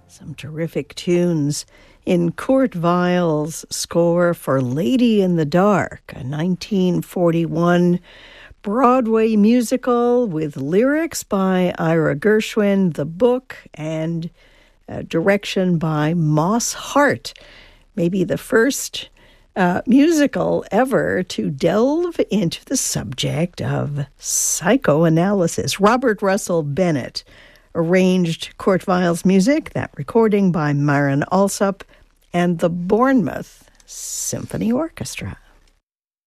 Some terrific tunes in Kurt Weill's score for Lady in the Dark, a 1941 Broadway musical with lyrics by Ira Gershwin, the book, and direction by Moss Hart. Maybe the first musical ever to delve into the subject of psychoanalysis. Robert Russell Bennett arranged Kurt Weill's music, that recording by Marin Alsop and the Bournemouth Symphony Orchestra.